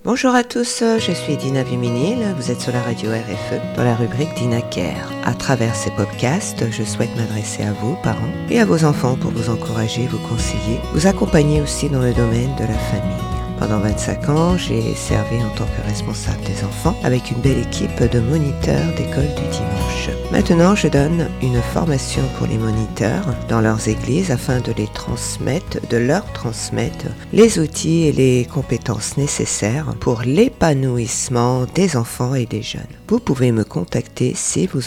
Bonjour à tous, je suis Dina Viminil, vous êtes sur la radio RFE dans la rubrique Dina Care. À travers ces podcasts, je souhaite m'adresser à vous, parents, et à vos enfants pour vous encourager, vous conseiller, vous accompagner aussi dans le domaine de la famille. Pendant 25 ans, j'ai servi en tant que responsable des enfants avec une belle équipe de moniteurs d'école du dimanche. Maintenant, je donne une formation pour les moniteurs dans leurs églises afin de leur transmettre les outils et les compétences nécessaires pour l'épanouissement des enfants et des jeunes. Vous pouvez me contacter si vous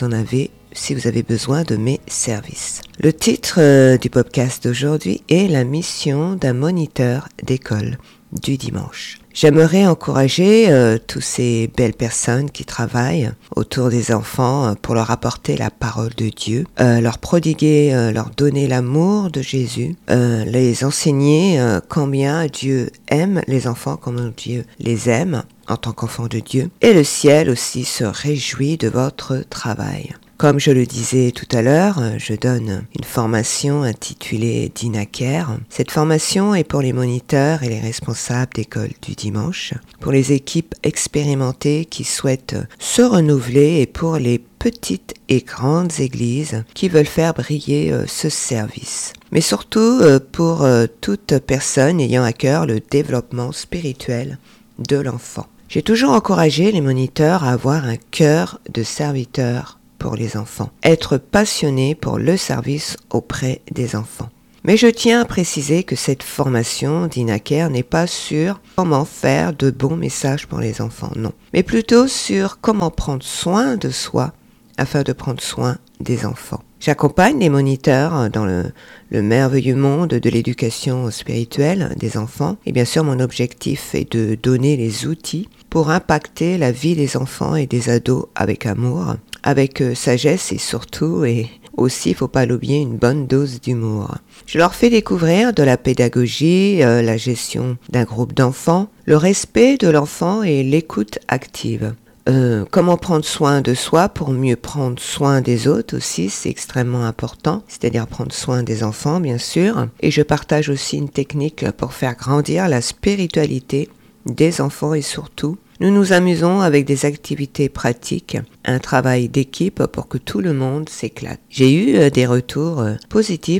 avez besoin de mes services. Le titre du podcast d'aujourd'hui est la mission d'un moniteur d'école du dimanche. J'aimerais encourager toutes ces belles personnes qui travaillent autour des enfants pour leur apporter la parole de Dieu, leur prodiguer, leur donner l'amour de Jésus, les enseigner combien Dieu aime les enfants, comment Dieu les aime en tant qu'enfants de Dieu. Et le ciel aussi se réjouit de votre travail. Comme je le disais tout à l'heure, je donne une formation intitulée Dina Care. Cette formation est pour les moniteurs et les responsables d'école du dimanche, pour les équipes expérimentées qui souhaitent se renouveler et pour les petites et grandes églises qui veulent faire briller ce service. Mais surtout pour toute personne ayant à cœur le développement spirituel de l'enfant. J'ai toujours encouragé les moniteurs à avoir un cœur de serviteur pour les enfants, être passionné pour le service auprès des enfants. Mais je tiens à préciser que cette formation Dina Care n'est pas sur comment faire de bons messages pour les enfants, non, mais plutôt sur comment prendre soin de soi afin de prendre soin des enfants. J'accompagne les moniteurs dans le merveilleux monde de l'éducation spirituelle des enfants et bien sûr mon objectif est de donner les outils pour impacter la vie des enfants et des ados avec amour, avec sagesse et surtout, et aussi, il ne faut pas l'oublier, une bonne dose d'humour. Je leur fais découvrir de la pédagogie, la gestion d'un groupe d'enfants, le respect de l'enfant et l'écoute active. Comment prendre soin de soi pour mieux prendre soin des autres aussi, c'est extrêmement important, c'est-à-dire prendre soin des enfants bien sûr. Et je partage aussi une technique pour faire grandir la spiritualité des enfants et surtout, nous nous amusons avec des activités pratiques, un travail d'équipe pour que tout le monde s'éclate. J'ai eu des retours positifs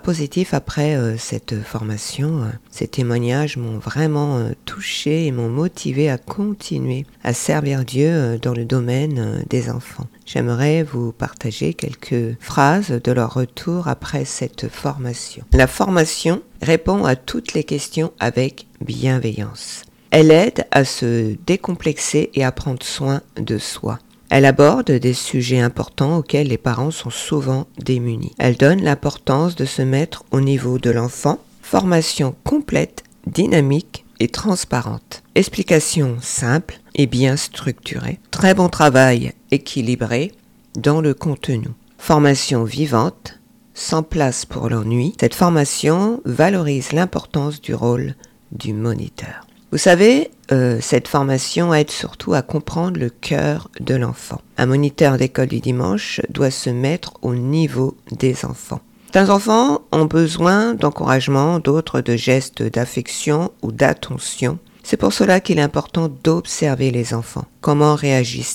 après cette formation. Ces témoignages m'ont vraiment touché et m'ont motivé à continuer à servir Dieu dans le domaine des enfants. J'aimerais vous partager quelques phrases de leur retour après cette formation. La formation répond à toutes les questions avec bienveillance. Elle aide à se décomplexer et à prendre soin de soi. Elle aborde des sujets importants auxquels les parents sont souvent démunis. Elle donne l'importance de se mettre au niveau de l'enfant. Formation complète, dynamique et transparente. Explication simple et bien structurée. Très bon travail équilibré dans le contenu. Formation vivante, sans place pour l'ennui. Cette formation valorise l'importance du rôle du moniteur. Vous savez, cette formation aide surtout à comprendre le cœur de l'enfant. Un moniteur d'école du dimanche doit se mettre au niveau des enfants. Certains enfants ont besoin d'encouragement, d'autres de gestes d'affection ou d'attention. C'est pour cela qu'il est important d'observer les enfants. Comment réagissent-ils ?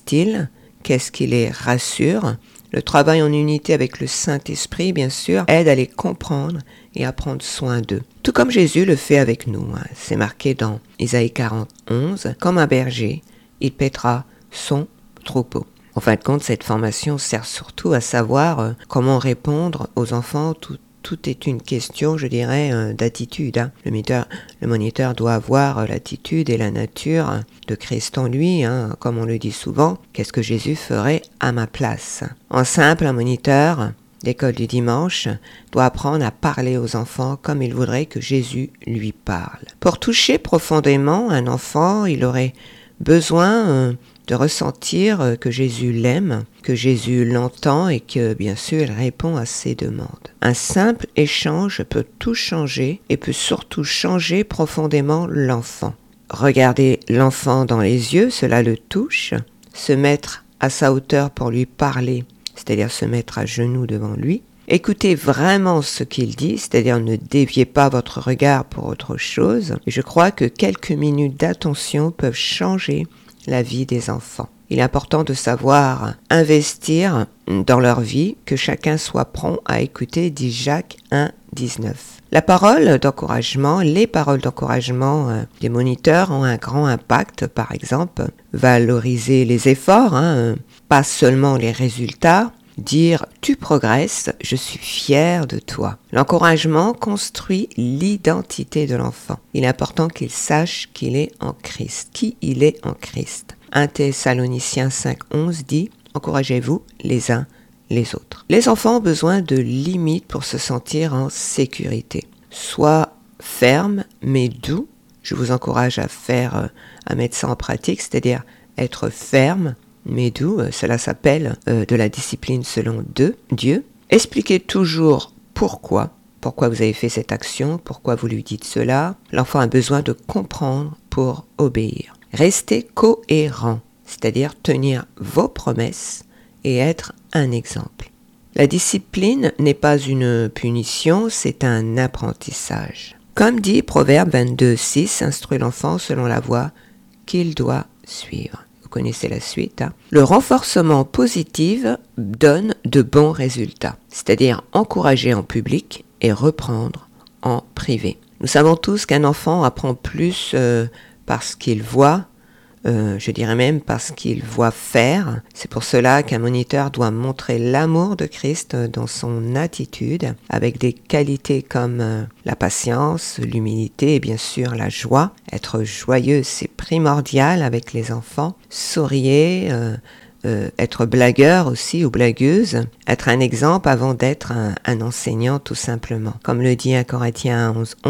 Qu'est-ce qui les rassure ? Le travail en unité avec le Saint-Esprit, bien sûr, aide à les comprendre et à prendre soin d'eux. Tout comme Jésus le fait avec nous. C'est marqué dans Isaïe 41, comme un berger, il paîtra son troupeau. En fin de compte, cette formation sert surtout à savoir comment répondre aux enfants. Tout est une question, je dirais, d'attitude. Le moniteur doit avoir l'attitude et la nature de Christ en lui, comme on le dit souvent. Qu'est-ce que Jésus ferait à ma place ? En simple, un moniteur d'école du dimanche doit apprendre à parler aux enfants comme il voudrait que Jésus lui parle. Pour toucher profondément un enfant, il aurait besoin de ressentir que Jésus l'aime, que Jésus l'entend et que, bien sûr, il répond à ses demandes. Un simple échange peut tout changer et peut surtout changer profondément l'enfant. Regarder l'enfant dans les yeux, cela le touche. Se mettre à sa hauteur pour lui parler, c'est-à-dire se mettre à genoux devant lui, Écoutez vraiment ce qu'il dit, c'est-à-dire ne déviez pas votre regard pour autre chose. Je crois que quelques minutes d'attention peuvent changer la vie des enfants. Il est important de savoir investir dans leur vie, que chacun soit prompt à écouter, dit Jacques 1,19. Les paroles d'encouragement des moniteurs ont un grand impact, par exemple, valoriser les efforts, pas seulement les résultats, dire « tu progresses, je suis fier de toi ». L'encouragement construit l'identité de l'enfant. Il est important qu'il sache qu'il est en Christ, qui il est en Christ. 1 Thessaloniciens 5,11 dit « encouragez-vous les uns les autres ». Les enfants ont besoin de limites pour se sentir en sécurité. Sois ferme mais doux. Je vous encourage à mettre ça en pratique, c'est-à-dire être ferme mais doux. Cela s'appelle de la discipline selon Dieu. Expliquez toujours pourquoi vous avez fait cette action, pourquoi vous lui dites cela. L'enfant a besoin de comprendre pour obéir. Restez cohérent, c'est-à-dire tenir vos promesses et être un exemple. La discipline n'est pas une punition, c'est un apprentissage. Comme dit Proverbe 22,6, instruit l'enfant selon la voie qu'il doit suivre. Vous connaissez la suite. Le renforcement positif donne de bons résultats, c'est-à-dire encourager en public et reprendre en privé. Nous savons tous qu'un enfant apprend plus parce qu'il voit, je dirais même parce qu'il voit faire. C'est pour cela qu'un moniteur doit montrer l'amour de Christ dans son attitude, avec des qualités comme la patience, l'humilité et bien sûr la joie. Être joyeux, c'est primordial avec les enfants. Souriez, être blagueur aussi ou blagueuse, être un exemple avant d'être un enseignant tout simplement. Comme le dit 1 Corinthiens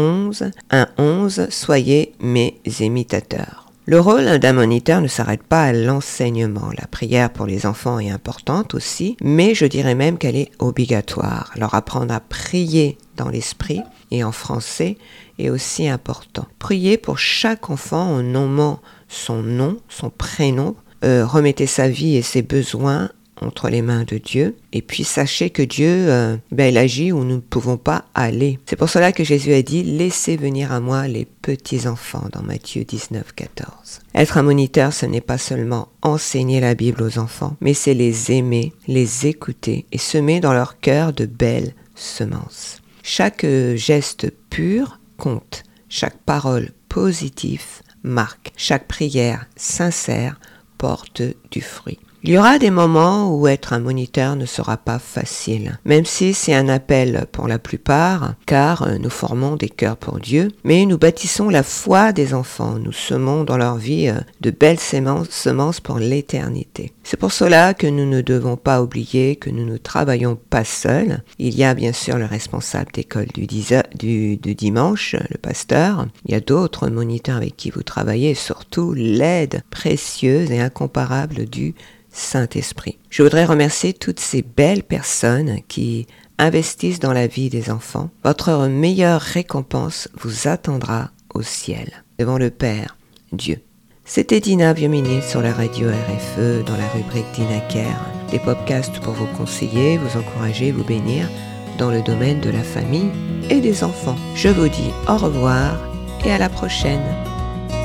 1,11, soyez mes imitateurs. Le rôle d'un moniteur ne s'arrête pas à l'enseignement. La prière pour les enfants est importante aussi, mais je dirais même qu'elle est obligatoire. Leur apprendre à prier dans l'esprit et en français est aussi important. Prier pour chaque enfant en nommant son nom, son prénom. Remettez sa vie et ses besoins entre les mains de Dieu. Et puis sachez que Dieu, il agit où nous ne pouvons pas aller. C'est pour cela que Jésus a dit « Laissez venir à moi les petits-enfants » dans Matthieu 19,14. Être un moniteur, ce n'est pas seulement enseigner la Bible aux enfants, mais c'est les aimer, les écouter et semer dans leur cœur de belles semences. Chaque geste pur compte. Chaque parole positive marque. Chaque prière sincère porte du fruit. Il y aura des moments où être un moniteur ne sera pas facile, même si c'est un appel pour la plupart, car nous formons des cœurs pour Dieu, mais nous bâtissons la foi des enfants, nous semons dans leur vie de belles semences pour l'éternité. C'est pour cela que nous ne devons pas oublier que nous ne travaillons pas seuls. Il y a bien sûr le responsable d'école du dimanche, le pasteur. Il y a d'autres moniteurs avec qui vous travaillez, et surtout l'aide précieuse et incomparable du Saint-Esprit. Je voudrais remercier toutes ces belles personnes qui investissent dans la vie des enfants. Votre meilleure récompense vous attendra au ciel, devant le Père, Dieu. C'était Dina Viomini sur la radio RFE dans la rubrique Dina Care. Des podcasts pour vous conseiller, vous encourager, vous bénir dans le domaine de la famille et des enfants. Je vous dis au revoir et à la prochaine.